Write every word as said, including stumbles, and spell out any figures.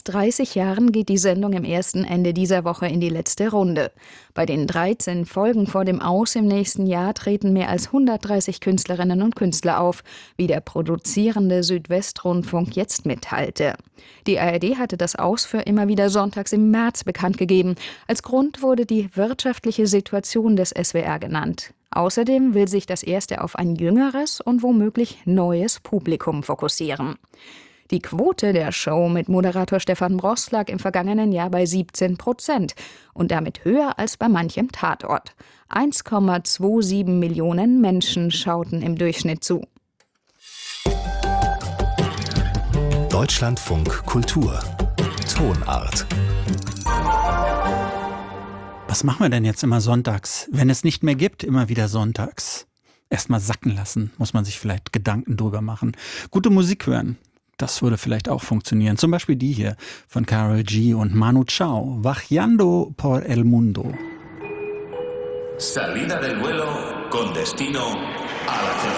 fast dreißig Jahren geht die Sendung im ersten Ende dieser Woche in die letzte Runde. Bei den dreizehn Folgen vor dem Aus im nächsten Jahr treten mehr als hundertdreißig Künstlerinnen und Künstler auf, wie der produzierende Südwestrundfunk jetzt mitteilte. Die A R D hatte das Aus für immer wieder sonntags im März bekannt gegeben. Als Grund wurde die wirtschaftliche Situation des S W R genannt. Außerdem will sich das erste auf ein jüngeres und womöglich neues Publikum fokussieren. Die Quote der Show mit Moderator Stefan Broß lag im vergangenen Jahr bei siebzehn Prozent und damit höher als bei manchem Tatort. eins Komma siebenundzwanzig Millionen Menschen schauten im Durchschnitt zu. Deutschlandfunk Kultur Tonart. Was machen wir denn jetzt immer sonntags, wenn es nicht mehr gibt, immer wieder sonntags? Erstmal sacken lassen, muss man sich vielleicht Gedanken drüber machen. Gute Musik hören, das würde vielleicht auch funktionieren. Zum Beispiel die hier von Karol G und Manu Chao, Viajando por el Mundo. Salida del vuelo con destino a la ciudad.